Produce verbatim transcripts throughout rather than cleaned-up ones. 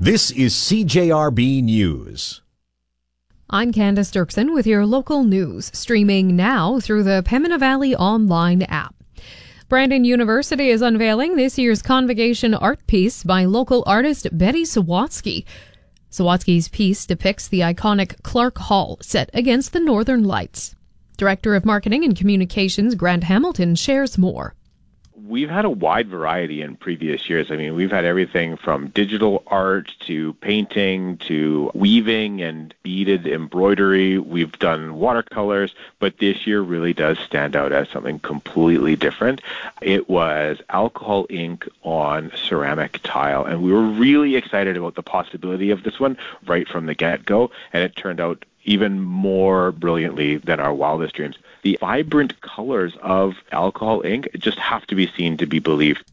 This is C J R B News. I'm Candace Dirksen with your local news, streaming now through the Pembina Valley online app. Brandon University is unveiling this year's Convocation art piece by local artist Betty Sawatsky. Sawatsky's piece depicts the iconic Clark Hall set against the Northern Lights. Director of Marketing and Communications Grant Hamilton shares more. We've had a wide variety in previous years. I mean, we've had everything from digital art to painting to weaving and beaded embroidery. We've done watercolors, but this year really does stand out as something completely different. It was alcohol ink on ceramic tile, and we were really excited about the possibility of this one right from the get-go, and it turned out even more brilliantly than our wildest dreams. The vibrant colors of alcohol ink just have to be seen to be believed.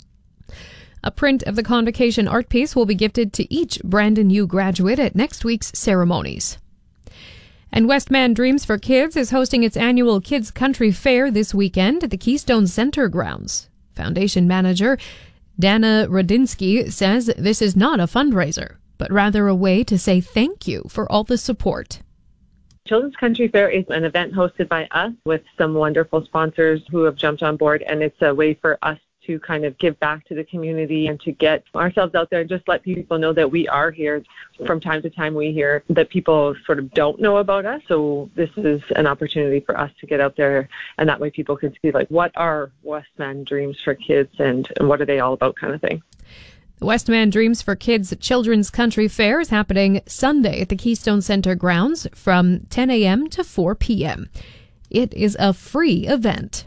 A print of the Convocation art piece will be gifted to each Brandon U graduate at next week's ceremonies. And Westman Dreams for Kids is hosting its annual Kids Country Fair this weekend at the Keystone Center grounds. Foundation manager Dana Radinsky says this is not a fundraiser, but rather a way to say thank you for all the support. Children's Country Fair is an event hosted by us with some wonderful sponsors who have jumped on board, and it's a way for us to kind of give back to the community and to get ourselves out there and just let people know that we are here. From time to time we hear that people sort of don't know about us, so this is an opportunity for us to get out there, and that way people can see, like, what are Westman Dreams for Kids and, and what are they all about kind of thing. The Westman Dreams for Kids Children's Country Fair is happening Sunday at the Keystone Center grounds from ten a.m. to four p.m. It is a free event.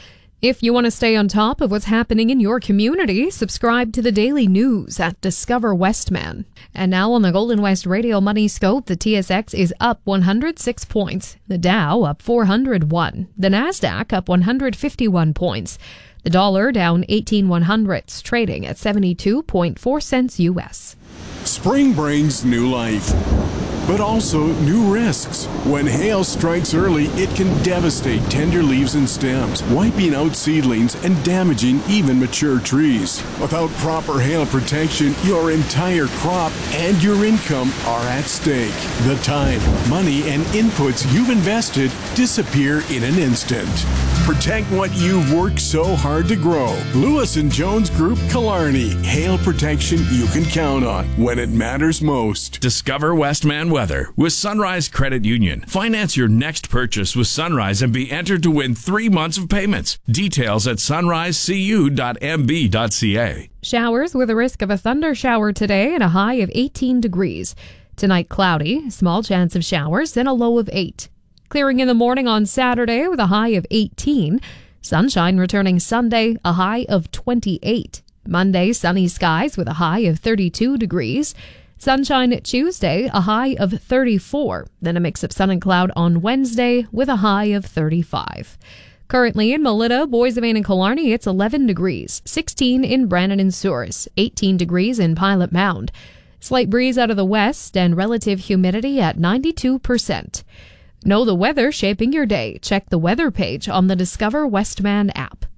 If you want to stay on top of what's happening in your community, subscribe to the daily news at Discover Westman. And now on the Golden West Radio Money Scope, the T S X is up one hundred six points, the Dow up four hundred one, the Nasdaq up one hundred fifty-one points. The dollar down eighteen one hundredths, trading at seventy-two point four cents U S. Spring brings new life, but also new risks. When hail strikes early, it can devastate tender leaves and stems, wiping out seedlings and damaging even mature trees. Without proper hail protection, your entire crop and your income are at stake. The time, money, and inputs you've invested disappear in an instant. Protect what you've worked so hard to grow. Lewis and Jones Group Killarney. Hail protection you can count on when it matters most. Discover Westman Weather with Sunrise Credit Union. Finance your next purchase with Sunrise and be entered to win three months of payments. Details at sunrise c u dot m b dot c a. Showers with a risk of a thunder shower today and a high of eighteen degrees. Tonight cloudy, small chance of showers, then a low of eight. Clearing in the morning on Saturday with a high of eighteen. Sunshine returning Sunday, a high of twenty-eight. Monday, sunny skies with a high of thirty-two degrees. Sunshine Tuesday, a high of thirty-four. Then a mix of sun and cloud on Wednesday with a high of thirty-five. Currently in Melita, Boissevain and Killarney, it's eleven degrees. sixteen in Brandon and Souris. eighteen degrees in Pilot Mound. Slight breeze out of the west and relative humidity at ninety-two percent. Know the weather shaping your day. Check the weather page on the Discover Westman app.